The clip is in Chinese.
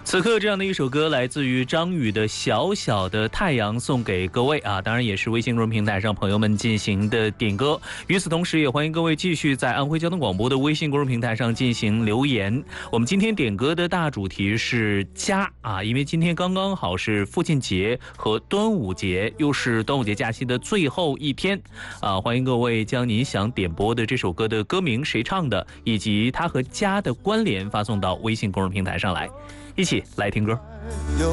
此刻这样的一首歌来自于张宇的《小小的太阳》，送给各位啊，当然也是微信公众平台上朋友们进行的点歌。与此同时，也欢迎各位继续在安徽交通广播的微信公众平台上进行留言。我们今天点歌的大主题是家啊，因为今天刚刚好是父亲节和端午节，又是端午节假期的最后一天啊，欢迎各位将您想点播的这首歌的歌名、谁唱的，以及它和家的关联发送到微信公众平台上来。一起来听歌。